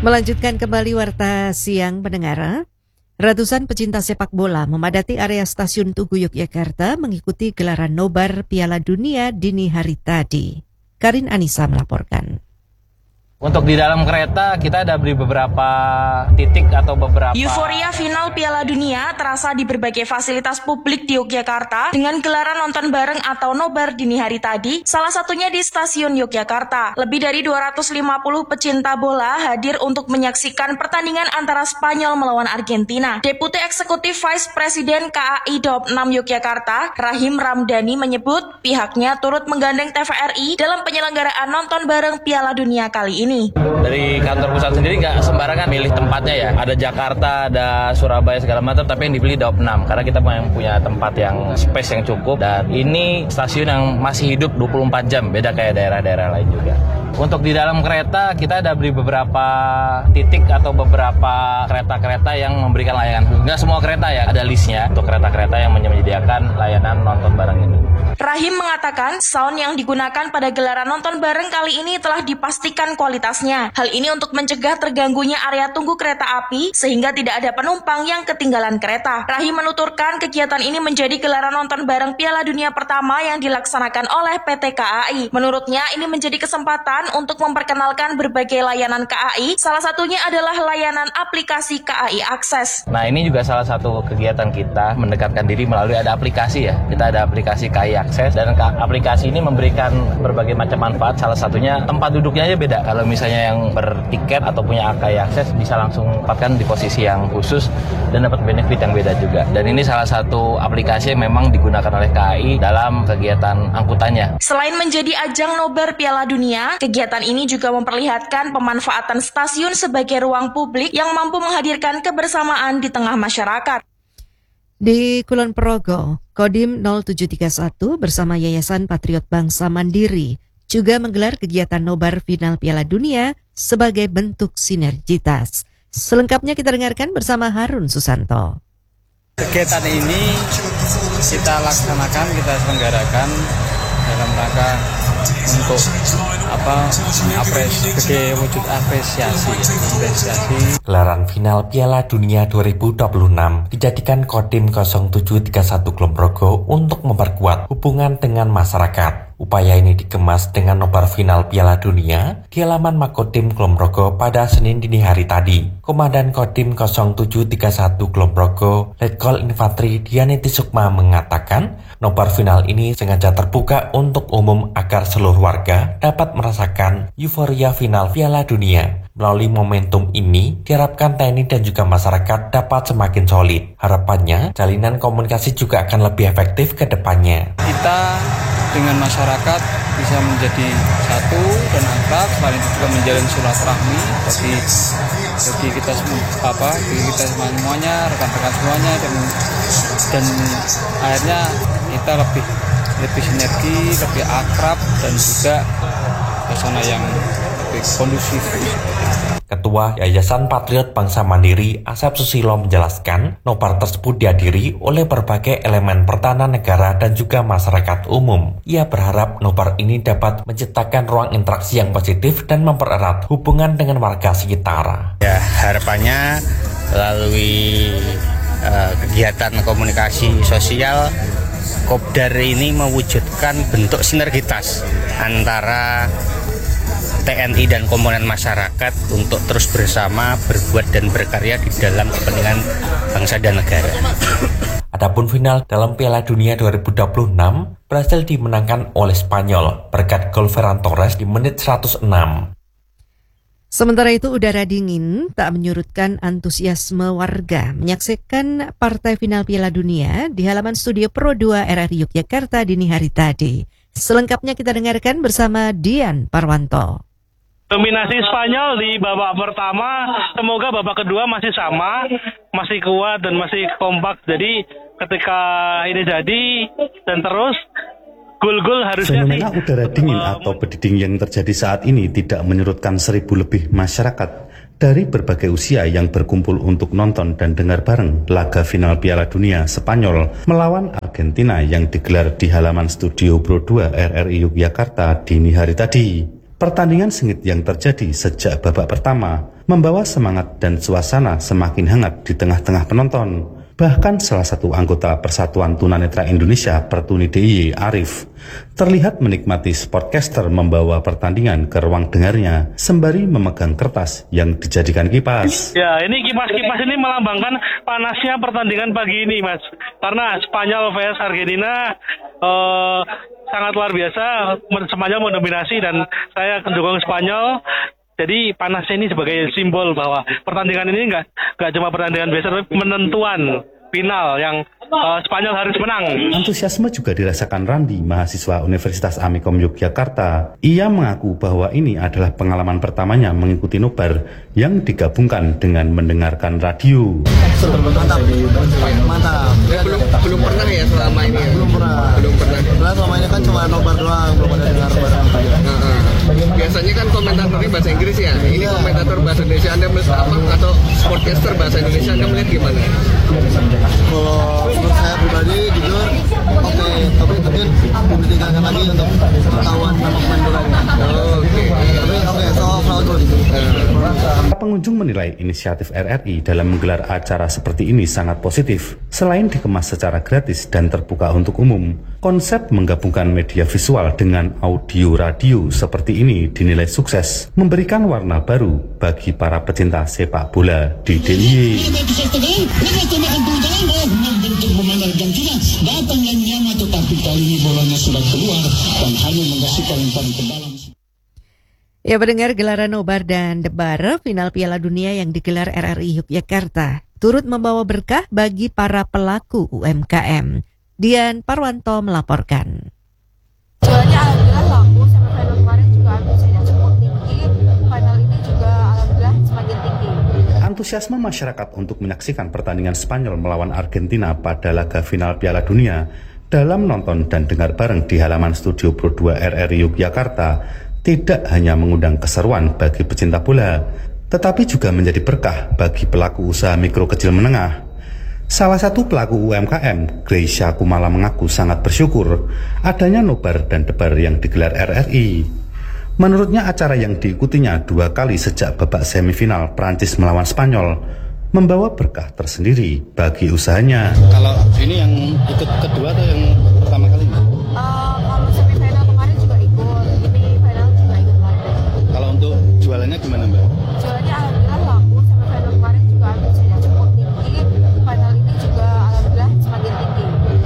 Melanjutkan kembali Warta Siang pendengar. Ratusan pecinta sepak bola memadati area Stasiun Tugu Yogyakarta mengikuti gelaran nobar Piala Dunia dini hari tadi. Karin Anissa melaporkan. Untuk di dalam kereta kita ada beri beberapa titik atau beberapa... Euforia final Piala Dunia terasa di berbagai fasilitas publik di Yogyakarta dengan gelaran nonton bareng atau nobar dini hari tadi, salah satunya di Stasiun Yogyakarta. Lebih dari 250 pecinta bola hadir untuk menyaksikan pertandingan antara Spanyol melawan Argentina. Deputi Eksekutif Vice Presiden KAI Daob 6 Yogyakarta, Rahim Ramdhani menyebut pihaknya turut menggandeng TVRI dalam penyelenggaraan nonton bareng Piala Dunia kali ini. Dari kantor pusat sendiri nggak sembarangan milih tempatnya ya. Ada Jakarta, ada Surabaya segala macam, tapi yang dipilih Daob 6 karena kita punya tempat yang space yang cukup dan ini stasiun yang masih hidup 24 jam, beda kayak daerah-daerah lain juga. Untuk di dalam kereta kita ada beri beberapa titik atau beberapa kereta-kereta yang memberikan layanan. Nggak semua kereta ya, ada listnya untuk kereta-kereta yang menyediakan layanan nonton bareng ini. Rahim mengatakan sound yang digunakan pada gelaran nonton bareng kali ini telah dipastikan kualitasnya. Hal ini untuk mencegah terganggunya area tunggu kereta api sehingga tidak ada penumpang yang ketinggalan kereta. Rahim menuturkan kegiatan ini menjadi gelaran nonton bareng Piala Dunia pertama yang dilaksanakan oleh PT KAI. Menurutnya ini menjadi kesempatan untuk memperkenalkan berbagai layanan KAI. Salah satunya adalah layanan aplikasi KAI Akses. Nah ini juga salah satu kegiatan kita mendekatkan diri melalui ada aplikasi ya. Kita ada aplikasi KAI Akses dan aplikasi ini memberikan berbagai macam manfaat. Salah satunya tempat duduknya aja beda. Kalau misalnya yang bertiket atau punya KAI Akses bisa langsung tempatkan di posisi yang khusus dan dapat benefit yang beda juga. Dan ini salah satu aplikasi yang memang digunakan oleh KAI dalam kegiatan angkutannya. Selain menjadi ajang nobar Piala Dunia, kegiatan ini juga memperlihatkan pemanfaatan stasiun sebagai ruang publik yang mampu menghadirkan kebersamaan di tengah masyarakat. Di Kulon Progo, Kodim 0731 bersama Yayasan Patriot Bangsa Mandiri juga menggelar kegiatan nobar final Piala Dunia sebagai bentuk sinergitas. Selengkapnya kita dengarkan bersama Harun Susanto. Kegiatan ini kita laksanakan, kita selenggarakan dalam rangka untuk sebagai wujud apresiasi. Gelaran final Piala Dunia 2026 dijadikan Kodim 0731 Kulon Progo untuk memperkuat hubungan dengan masyarakat. Upaya ini dikemas dengan nobar final Piala Dunia di halaman Makodim Kulon Progo pada Senin dini hari tadi. Komandan Kodim 0731 Kulon Progo, Letkol Infantri Dianiti Sukma mengatakan, nobar final ini sengaja terbuka untuk umum agar seluruh warga dapat merasakan euforia final Piala Dunia. Melalui momentum ini, diharapkan TNI dan juga masyarakat dapat semakin solid. Harapannya, jalinan komunikasi juga akan lebih efektif ke depannya. Kita dengan masyarakat bisa menjadi satu dan akrab, selain itu juga menjalin silaturahmi bagi kita semuanya, rekan-rekan semuanya, dan akhirnya kita lebih sinergi, lebih akrab dan juga suasana yang lebih kondusif. Ketua Yayasan Patriot Bangsa Mandiri Asep Susilo menjelaskan, nobar tersebut dihadiri oleh berbagai elemen pertahanan negara dan juga masyarakat umum. Ia berharap nobar ini dapat menciptakan ruang interaksi yang positif dan mempererat hubungan dengan warga sekitar. Ya, harapannya melalui kegiatan komunikasi sosial, Kopdar ini mewujudkan bentuk sinergitas antara TNI dan komponen masyarakat untuk terus bersama berbuat dan berkarya di dalam kepentingan bangsa dan negara. Adapun final dalam Piala Dunia 2026 berhasil dimenangkan oleh Spanyol berkat gol Ferran Torres di menit 106. Sementara itu udara dingin tak menyurutkan antusiasme warga menyaksikan partai final Piala Dunia di halaman studio Pro 2 RRI Yogyakarta dini hari tadi. Selengkapnya kita dengarkan bersama Dian Parwanto. Dominasi Spanyol di babak pertama, semoga babak kedua masih sama, masih kuat dan masih kompak. Jadi ketika ini jadi dan terus gol-gol harusnya fenomena udara dingin atau bediding yang terjadi saat ini tidak menyurutkan 1.000 lebih masyarakat dari berbagai usia yang berkumpul untuk nonton dan dengar bareng laga final Piala Dunia Spanyol melawan Argentina yang digelar di halaman studio Pro 2 RRI Yogyakarta dini hari tadi. Pertandingan sengit yang terjadi sejak babak pertama membawa semangat dan suasana semakin hangat di tengah-tengah penonton. Bahkan salah satu anggota Persatuan Tunanetra Indonesia Pertuni DIY, Arif, terlihat menikmati sportcaster membawa pertandingan ke ruang dengarnya sembari memegang kertas yang dijadikan kipas. Ya, ini kipas-kipas ini melambangkan panasnya pertandingan pagi ini, Mas. Karena Spanyol vs Argentina sangat luar biasa, Spanyol mendominasi dan saya mendukung Spanyol. Jadi panasnya ini sebagai simbol bahwa pertandingan ini nggak cuma pertandingan biasa, tapi penentuan final yang Spanyol harus menang. Antusiasme juga dirasakan Randi, mahasiswa Universitas Amikom Yogyakarta. Ia mengaku bahwa ini adalah pengalaman pertamanya mengikuti nobar yang digabungkan dengan mendengarkan radio. Mantap. Belum pernah ya selama ini. Belum pernah. Selama ini kan cuma nobar doang, belum ada dengar barang. Biasanya kan komentatornya bahasa Inggris ya. Ini komentator bahasa Indonesia, Anda melihat apa? Atau sportcaster bahasa Indonesia, Anda melihat gimana? Kalau menurut saya pribadi jujur oke, tapi mungkin ditinggalkan lagi untuk pengetahuan sama pemain bolanya. Tapi oke, soal gol. Pengunjung menilai inisiatif RRI dalam menggelar acara seperti ini sangat positif. Selain dikemas secara gratis dan terbuka untuk umum, konsep menggabungkan media visual dengan audio radio seperti ini dinilai sukses, memberikan warna baru bagi para pecinta sepak bola di DIY. Ya, mendengar gelaran nobar dan debar final Piala Dunia yang digelar RRI Yogyakarta turut membawa berkah bagi para pelaku UMKM. Dian Parwanto melaporkan. Jualnya alhamdulillah laku, sampai final kemarin juga antusiasnya cukup tinggi, final ini juga alhamdulillah semakin tinggi. Antusiasme masyarakat untuk menyaksikan pertandingan Spanyol melawan Argentina pada laga final Piala Dunia dalam nonton dan dengar bareng di halaman studio Pro 2 RRI Yogyakarta tidak hanya mengundang keseruan bagi pecinta bola, tetapi juga menjadi berkah bagi pelaku usaha mikro kecil menengah. Salah satu pelaku UMKM, Gracia Kumala, mengaku sangat bersyukur adanya nobar dan debar yang digelar RRI. Menurutnya acara yang diikutinya 2 kali sejak babak semifinal Prancis melawan Spanyol membawa berkah tersendiri bagi usahanya. Kalau ini yang ikut kedua atau yang pertama kali? Kalau semifinal kemarin juga ikut, ini final juga ikut lagi. Kalau untuk jualannya gimana, Mbak? Jualnya alhamdulillah laku, semifinal kemarin juga antusiasnya cukup tinggi, final ini juga alhamdulillah semakin tinggi.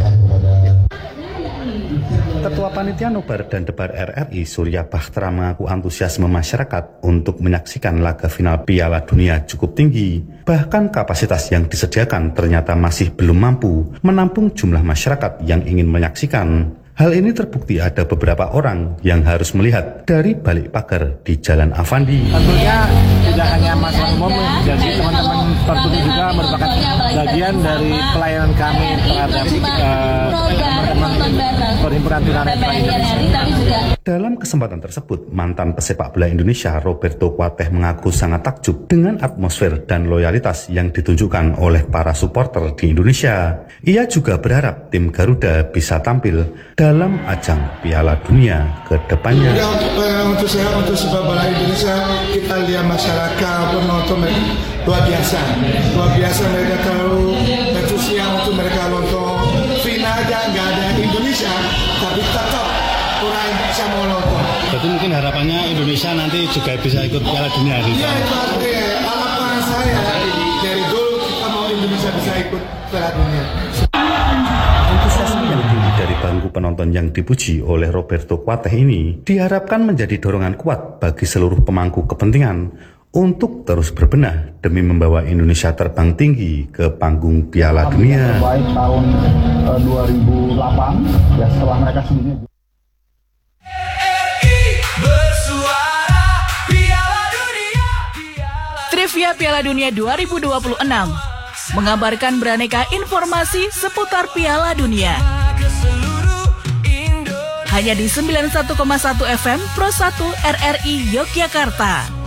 Ketua Panitia Nobar dan Debar RRI Surya Bahtera mengaku antusiasme masyarakat untuk menyaksikan laga final Piala Dunia cukup tinggi. Bahkan kapasitas yang disediakan ternyata masih belum mampu menampung jumlah masyarakat yang ingin menyaksikan. Hal ini terbukti ada beberapa orang yang harus melihat dari balik pagar di Jalan Avandi. Tentunya tidak hanya masyarakat umum, jadi teman-teman Pertuni juga merupakan bagian dari pelayanan kami terhadap teman-teman Perhimpunan Tunanetra Indonesia. Dalam kesempatan tersebut, mantan pesepak bola Indonesia Roberto Kuateh mengaku sangat takjub dengan atmosfer dan loyalitas yang ditunjukkan oleh para supporter di Indonesia. Ia juga berharap tim Garuda bisa tampil dalam ajang Piala Dunia ke depannya. Untuk sepak bola Indonesia, kita lihat masyarakat penonton luar biasa mereka terlalu antusias untuk mereka nonton final dan nggak ada Indonesia, tapi tetap orang bisa mau nonton. Jadi mungkin harapannya Indonesia nanti juga bisa ikut Piala Dunia gitu. Iya, itu harapan saya dari dulu kita mau Indonesia bisa ikut Piala Dunia. Antusiasme yang tinggi dari bangku penonton yang dipuji oleh Roberto Kuateh ini diharapkan menjadi dorongan kuat bagi seluruh pemangku kepentingan untuk terus berbenah demi membawa Indonesia terbang tinggi ke panggung Piala Dunia. Baik tahun 2008 ya, setelah mereka sebelumnya. Trivia Piala Dunia 2026 mengabarkan beraneka informasi seputar Piala Dunia. Hanya di 91,1 FM Pro 1 RRI Yogyakarta.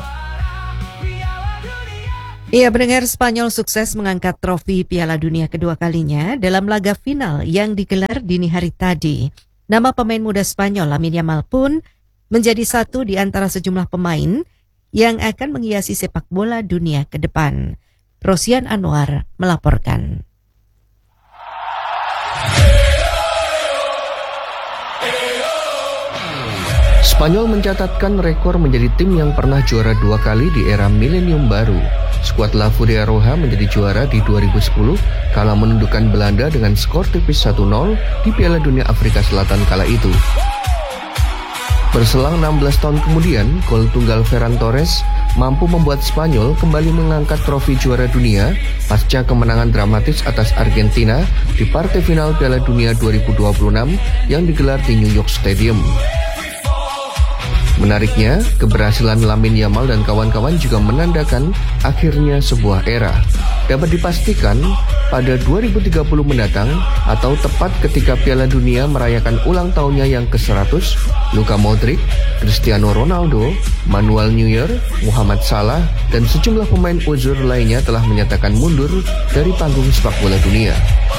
Ia mendengar Spanyol sukses mengangkat trofi Piala Dunia kedua kalinya dalam laga final yang digelar dini hari tadi. Nama pemain muda Spanyol Lamine Yamal pun menjadi satu di antara sejumlah pemain yang akan menghiasi sepak bola dunia ke depan. Rosian Anwar melaporkan. Spanyol mencatatkan rekor menjadi tim yang pernah juara 2 kali di era milenium baru. Skuad La Fuengirola menjadi juara di 2010 kala menundukkan Belanda dengan skor tipis 1-0 di Piala Dunia Afrika Selatan kala itu. Berselang 16 tahun kemudian, gol tunggal Ferran Torres mampu membuat Spanyol kembali mengangkat trofi juara dunia pasca kemenangan dramatis atas Argentina di partai final Piala Dunia 2026 yang digelar di New York Stadium. Menariknya, keberhasilan Lamine Yamal dan kawan-kawan juga menandakan akhirnya sebuah era. Dapat dipastikan, pada 2030 mendatang, atau tepat ketika Piala Dunia merayakan ulang tahunnya yang ke-100, Luka Modric, Cristiano Ronaldo, Manuel Neuer, Muhammad Salah, dan sejumlah pemain uzur lainnya telah menyatakan mundur dari panggung sepak bola dunia.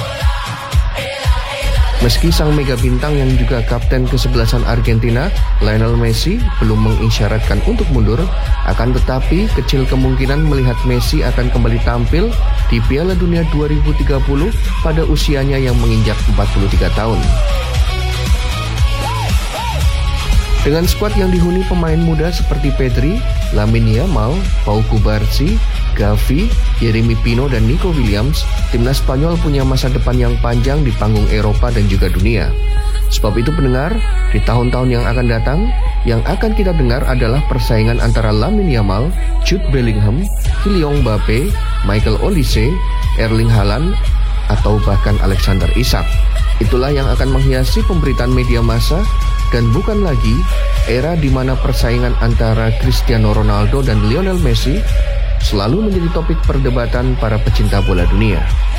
Meski sang mega bintang yang juga kapten kesebelasan Argentina, Lionel Messi, belum mengisyaratkan untuk mundur, akan tetapi kecil kemungkinan melihat Messi akan kembali tampil di Piala Dunia 2030 pada usianya yang menginjak 43 tahun. Dengan skuad yang dihuni pemain muda seperti Pedri, Lamine Yamal, Pau Cubarsí, Gavi, Yeremy Pino, dan Nico Williams, timnas Spanyol punya masa depan yang panjang di panggung Eropa dan juga dunia. Sebab itu pendengar, di tahun-tahun yang akan datang, yang akan kita dengar adalah persaingan antara Lamine Yamal, Jude Bellingham, Kylian Mbappe, Michael Olise, Erling Haaland, atau bahkan Alexander Isak. Itulah yang akan menghiasi pemberitaan media massa dan bukan lagi era di mana persaingan antara Cristiano Ronaldo dan Lionel Messi selalu menjadi topik perdebatan para pecinta bola dunia.